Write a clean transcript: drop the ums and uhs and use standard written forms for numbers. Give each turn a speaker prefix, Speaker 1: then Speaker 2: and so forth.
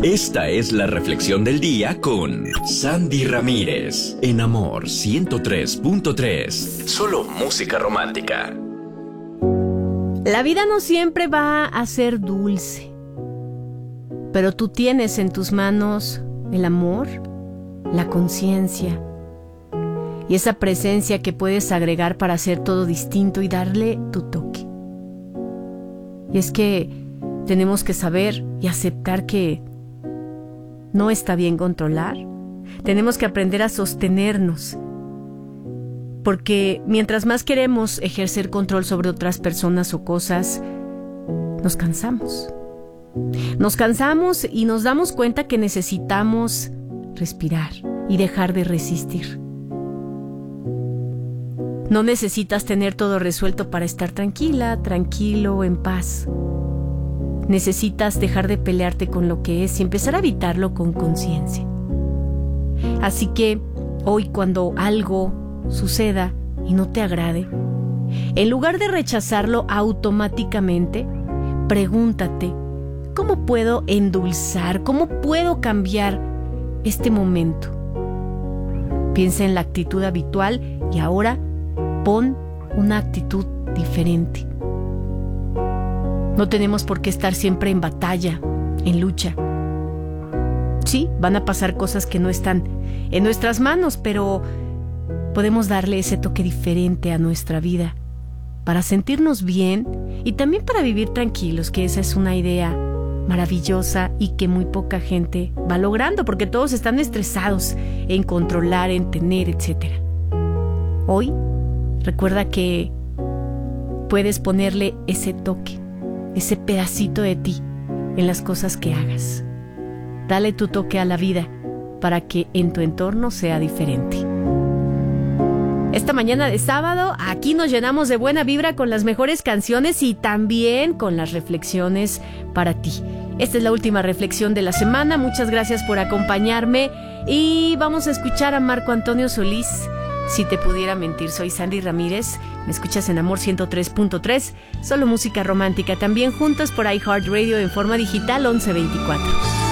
Speaker 1: Esta es la reflexión del día con Sandy Ramírez en Amor 103.3. Solo música romántica.
Speaker 2: La vida no siempre va a ser dulce, pero tú tienes en tus manos el amor, la conciencia y esa presencia que puedes agregar para hacer todo distinto y darle tu toque. Y es que tenemos que saber y aceptar que no está bien controlar. Tenemos que aprender a sostenernos, porque mientras más queremos ejercer control sobre otras personas o cosas, nos cansamos. Nos cansamos y nos damos cuenta que necesitamos respirar y dejar de resistir. No necesitas tener todo resuelto para estar tranquila, tranquilo, en paz. Necesitas dejar de pelearte con lo que es y empezar a evitarlo con conciencia. Así que hoy, cuando algo suceda y no te agrade, en lugar de rechazarlo automáticamente, pregúntate: ¿cómo puedo endulzar? ¿Cómo puedo cambiar este momento? Piensa en la actitud habitual y ahora pon una actitud diferente. No tenemos por qué estar siempre en batalla, en lucha. Sí, van a pasar cosas que no están en nuestras manos, pero podemos darle ese toque diferente a nuestra vida para sentirnos bien y también para vivir tranquilos, que esa es una idea maravillosa y que muy poca gente va logrando, porque todos están estresados en controlar, en tener, etc. Hoy, recuerda que puedes ponerle ese toque, ese pedacito de ti en las cosas que hagas. Dale tu toque a la vida para que en tu entorno sea diferente. Esta mañana de sábado, aquí nos llenamos de buena vibra con las mejores canciones y también con las reflexiones para ti. Esta es la última reflexión de la semana. Muchas gracias por acompañarme y vamos a escuchar a Marco Antonio Solís. Si te pudiera mentir. Soy Sandy Ramírez. Me escuchas en Amor 103.3. Solo música romántica. También juntos por iHeartRadio en forma digital 1124.